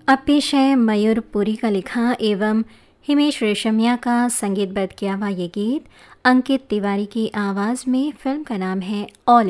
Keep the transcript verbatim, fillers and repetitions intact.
अब पेश है मयूर पुरी का लिखा एवं हिमेश रेशमिया का संगीतबद्ध किया हुआ ये गीत अंकित तिवारी की आवाज़ में। फिल्म का नाम है ऑल